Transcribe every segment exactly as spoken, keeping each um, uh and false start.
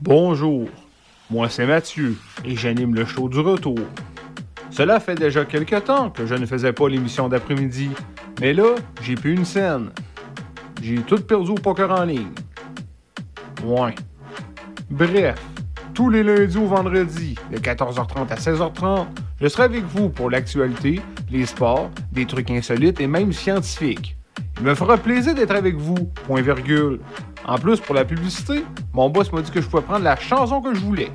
Bonjour, moi c'est Mathieu et j'anime le show du retour. Cela fait déjà quelque temps que je ne faisais pas l'émission d'après-midi, mais là, j'ai plus une scène. J'ai tout perdu au poker en ligne. Ouais. Bref, tous les lundis au vendredi, de quatorze heures trente à seize heures trente, je serai avec vous pour l'actualité, les sports, des trucs insolites et même scientifiques. Il me fera plaisir d'être avec vous, point virgule. En plus, pour la publicité, mon boss m'a dit que je pouvais prendre la chanson que je voulais.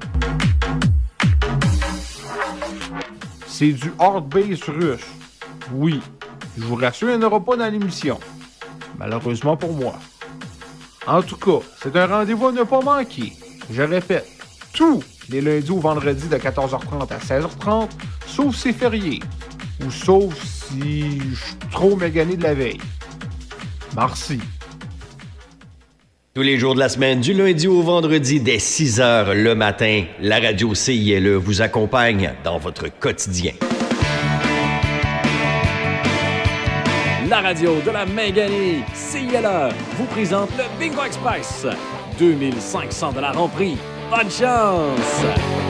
C'est du hard bass russe. Oui, je vous rassure, il n'y en aura pas dans l'émission. Malheureusement pour moi. En tout cas, c'est un rendez-vous à ne pas manquer. Je répète, tous les lundis au vendredi de quatorze heures trente à seize heures trente, sauf si c'est férié. Ou sauf si je suis trop magané de la veille. Merci. Tous les jours de la semaine, du lundi au vendredi, dès six heures le matin, la radio C I L E vous accompagne dans votre quotidien. La radio de la Mingani, C I L E, vous présente le Bingo Express. deux mille cinq cents dollars en prix. Bonne chance!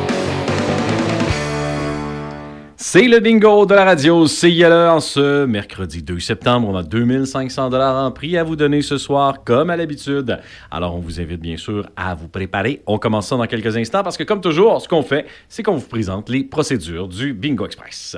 C'est le bingo de la radio C I L E en ce mercredi deux septembre. On a deux mille cinq cents dollars en prix à vous donner ce soir, comme à l'habitude. Alors, on vous invite bien sûr à vous préparer. On commence ça dans quelques instants parce que, comme toujours, ce qu'on fait, c'est qu'on vous présente les procédures du Bingo Express.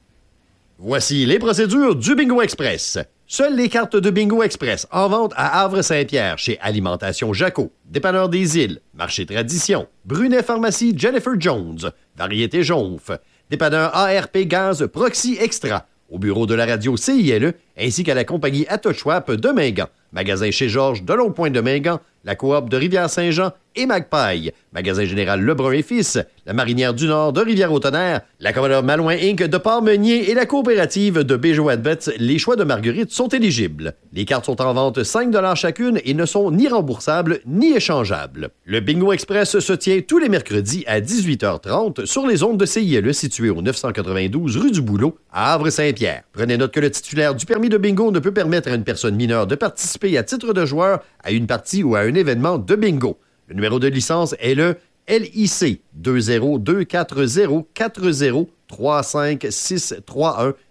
Voici les procédures du Bingo Express. Seules les cartes de Bingo Express en vente à Havre-Saint-Pierre chez Alimentation Jaco, Dépanneur des Îles, Marché Tradition, Brunet Pharmacie Jennifer Jones, Variété Jonf, Dépanneur A R P Gaz Proxy Extra, au bureau de la radio C I L E, ainsi qu'à la compagnie Atochwap de Mingan, magasin chez Georges de Long-Point de Mingan, la coop de Rivière-Saint-Jean et Magpie, magasin général Lebrun et Fils, la Marinière du Nord de Rivière-au-Tonnerre, la Commodore Malouin Incorporée de Port-Meunier et la coopérative de Béjo-Adbets. Les choix de Marguerite sont éligibles. Les cartes sont en vente cinq dollars chacune et ne sont ni remboursables ni échangeables. Le Bingo Express se tient tous les mercredis à dix-huit heures trente sur les ondes de C I L E situées au neuf cent quatre-vingt-douze rue du Boulot à Havre-Saint-Pierre. Prenez note que le titulaire du permis de bingo ne peut permettre à une personne mineure de participer à titre de joueur à une partie ou à un événement de bingo. Le numéro de licence est le L I C deux zéro deux quatre zéro quatre zéro trois cinq six trois un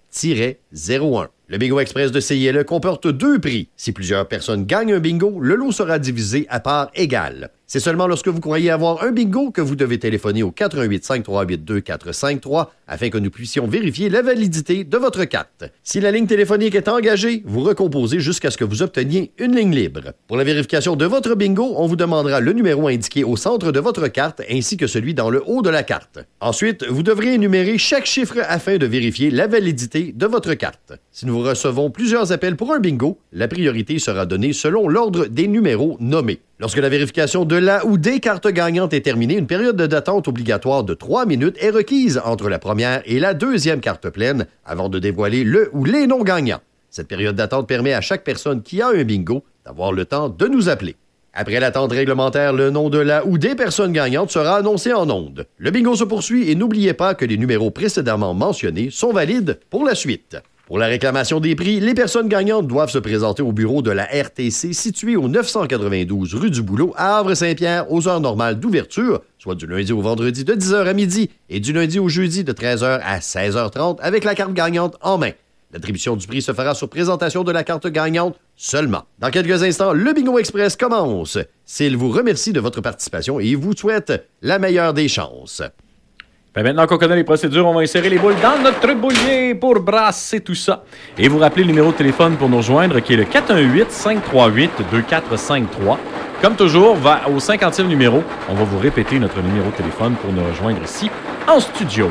zéro un. Le Bingo Express de C I L E comporte deux prix. Si plusieurs personnes gagnent un bingo, le lot sera divisé à parts égales. C'est seulement lorsque vous croyez avoir un bingo que vous devez téléphoner au quatre un huit cinq trois huit deux quatre cinq trois afin que nous puissions vérifier la validité de votre carte. Si la ligne téléphonique est engagée, vous recomposez jusqu'à ce que vous obteniez une ligne libre. Pour la vérification de votre bingo, on vous demandera le numéro indiqué au centre de votre carte ainsi que celui dans le haut de la carte. Ensuite, vous devrez énumérer chaque chiffre afin de vérifier la validité de votre carte. Si nous recevons plusieurs appels pour un bingo, la priorité sera donnée selon l'ordre des numéros nommés. Lorsque la vérification de la ou des cartes gagnantes est terminée, une période d'attente obligatoire de trois minutes est requise entre la première et la deuxième carte pleine avant de dévoiler le ou les noms gagnants. Cette période d'attente permet à chaque personne qui a un bingo d'avoir le temps de nous appeler. Après l'attente réglementaire, le nom de la ou des personnes gagnantes sera annoncé en ondes. Le bingo se poursuit et n'oubliez pas que les numéros précédemment mentionnés sont valides pour la suite. Pour la réclamation des prix, les personnes gagnantes doivent se présenter au bureau de la R T C situé au neuf cent quatre-vingt-douze rue du Boulot à Havre-Saint-Pierre aux heures normales d'ouverture, soit du lundi au vendredi de dix heures à midi et du lundi au jeudi de treize heures à seize heures trente avec la carte gagnante en main. L'attribution du prix se fera sur présentation de la carte gagnante seulement. Dans quelques instants, le Bingo Express commence. S'il vous remercie de votre participation et vous souhaite la meilleure des chances. Ben maintenant qu'on connaît les procédures, on va insérer les boules dans notre boulier pour brasser tout ça. Et vous rappelez le numéro de téléphone pour nous rejoindre qui est le quatre un huit cinq trois huit deux quatre cinq trois. Comme toujours, va au cinquantième numéro. On va vous répéter notre numéro de téléphone pour nous rejoindre ici en studio.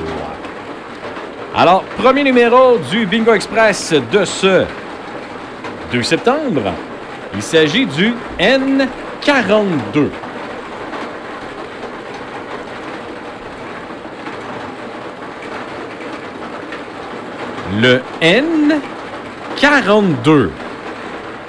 Alors, premier numéro du Bingo Express de ce deux septembre. Il s'agit du N quarante-deux. Le N quarante-deux.